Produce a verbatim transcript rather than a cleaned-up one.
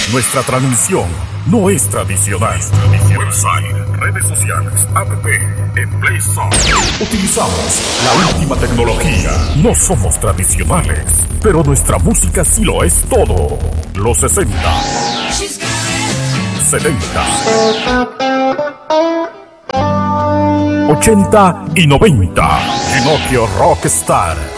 Nuestra transmisión no es tradicional. Website, redes sociales, app, en Play Store. Utilizamos la última tecnología. No somos tradicionales, pero nuestra música sí lo es todo. Los sesenta, setenta, ochenta y noventa. Ginocchio Rockstar.